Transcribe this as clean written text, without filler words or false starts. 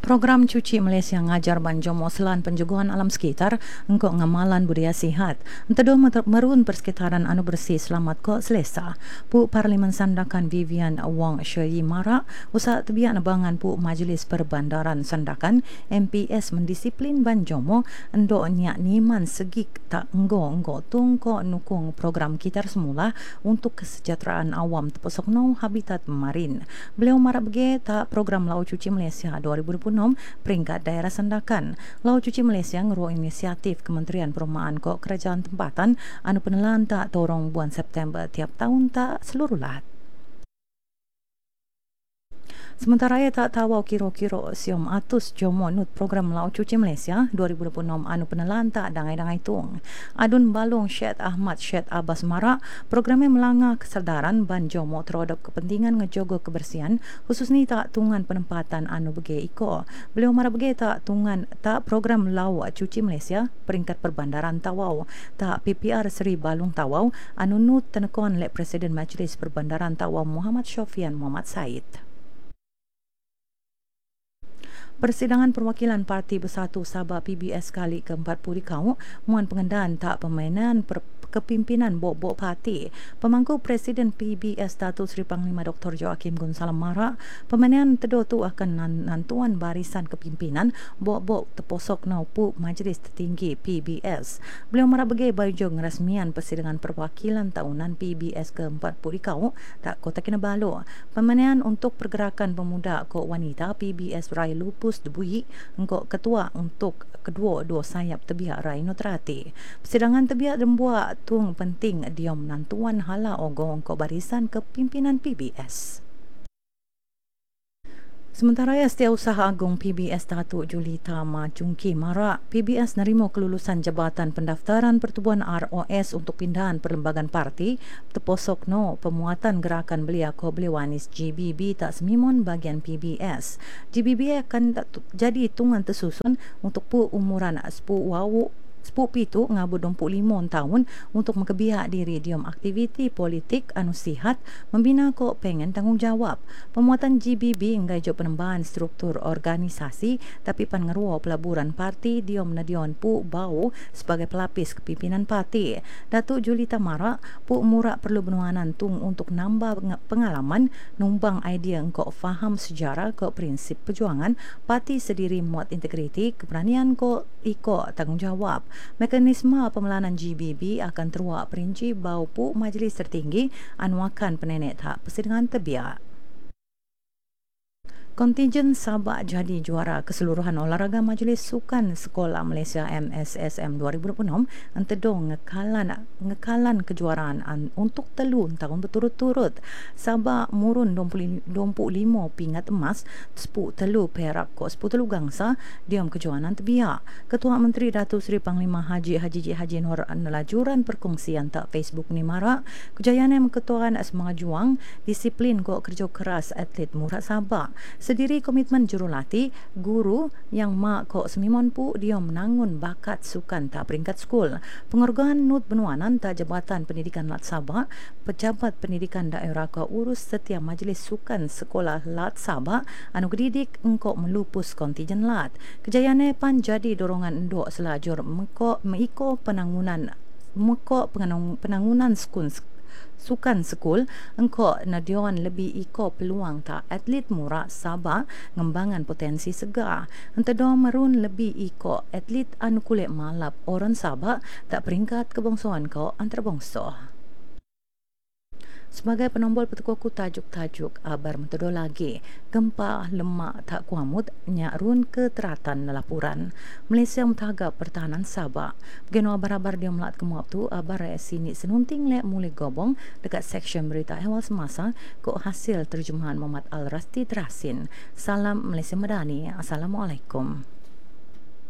Program Cuci Malaysia ngajar banjomo selan penjagaan alam sekitar engkau ngamalan budaya sihat. Entedo merun persekitaran anu bersih selamat ko selesa. Pu Parlimen Sandakan Vivian Wong Shui Mara usaha tebiak nabangan pu Majlis Perbandaran Sandakan MPS mendisiplin banjomo endo nyak niman segik tak enggo tung ko nukung program kitar semula untuk kesejahteraan awam terpesok no habitat marin. Beliau marah bege tak program Laut Cuci Malaysia 2020 peringkat daerah Sandakan. Laut Cuci Malaysia ngeruh inisiatif Kementerian Perumahan Kok Kerajaan Tempatan anu penelan tak torong bulan September tiap tahun tak seluruh lat. Sementara ia tak tahu kira-kira siom atus jomo nut program Laut Cuci Malaysia 2026 anu penelan tak dangai-dangai tung. Adun balung Syed Ahmad Syed Abbas Mara, programnya melanggar kesedaran ban jomo terhadap kepentingan ngejogo kebersihan khusus ni tak tungan penempatan anu bege iko. Beliau marah bege tak tungan tak program Laut Cuci Malaysia peringkat perbandaran Tawau, tak PPR Seri Balung Tawau anu nut tenekon lek Presiden Majlis Perbandaran Tawau Muhammad Syofian Muhammad Said. Persidangan Perwakilan Parti Bersatu Sabah PBS kali ke-40 kau muan pengendaan tak permainan kepimpinan bok-bok parti. Pemangku Presiden PBS Datuk Seri Panglima Dr. Joakim Gonsalem Mara, pemainan tedo tu akan nantuan barisan kepimpinan bok-bok terposok naupu Majlis Tertinggi PBS. Beliau marah bagi baju ngerasmian persidangan perwakilan tahunan PBS ke-40 kau tak Kota Kinabalu. Pemainan untuk pergerakan pemuda kok wanita PBS Rai Lupus Debui engkau ketua untuk kedua-dua sayap tebiak Rai Nutrati. Persidangan tebiak dembuak tung penting diom nantuan hala ogong engkau barisan kepimpinan PBS. Sementara Setiausaha Agung PBS Datuk Julita Majungki Mara, PBS nerima kelulusan Jabatan Pendaftaran Pertubuhan ROS untuk pindahan perlembagaan parti terposok no pemuatan gerakan belia ko beliwanis GBB tak semimon bagian PBS. GBB akan jadi hitungan tersusun untuk pu umuran 10 pitu ngabu 25 tahun untuk mengebiak diri diom aktiviti politik anu sihat membina ko pengen tanggungjawab. Pemuatan GBB nggajo penembahan struktur organisasi tapi pan ngeruo pelaburan parti diom nadion pu bau sebagai pelapis kepimpinan parti. Datuk Julita Mara pu murak perlu benuanan tung untuk nambah pengalaman numbang idea engkau faham sejarah ko prinsip perjuangan parti sendiri muat integriti keberanian ko iko tanggungjawab. Mekanisme pemelanan GBB akan teruak perinci bau pu Majlis Tertinggi anuakan penenek tak persidangan tebiak. Kontingen Sabah jadi juara keseluruhan olahraga Majlis Sukan Sekolah Malaysia MSSM 2026 antedong ngekalan kejuaraan untuk telun tahun berturut-turut. Sabah murun 25 pingat emas, 10 telu perak ko 10 telu gangsa diam kejuaraan tebiak. Ketua Menteri Datuk Seri Panglima Haji Nur Nelajuran perkongsian tak Facebook ni Mara kejayaan yang ketuaan semangat juang disiplin ko kerja keras atlet Murad Sabah. Sediri komitmen jurulatih, guru yang mak kok semimon pu dia menangun bakat sukan tak peringkat skul. Pengorganan nut benuanan tak Jabatan Pendidikan Lat Sabah, Pejabat Pendidikan Daerah ko urus setiap Majlis Sukan Sekolah Lat Sabah anu gedidik engkau melupus kontingen lat. Kejayaannya pan jadi dorongan endok selajur meiko penangunan sukan sekul engkau nadion lebih iko peluang tak atlet murak Sabah ngembangan potensi segar. Entedo merun lebih iko atlet anu kulit malap orang Sabah tak peringkat kebangsuan ko antarabangsa. Sebagai penombol petukuku tajuk-tajuk abar mentedo lagi gempa lemak tak kuamut nyarun ke teratan laporan Malaysia mentagap pertahanan Sabah. Begino abar-abar dia melat kemuap tu abar sini senunting lek mulai gobong dekat seksyen berita awal semasa kok hasil terjemahan Muhammad Al-Rasti Terasin. Salam Malaysia Madani. Assalamualaikum.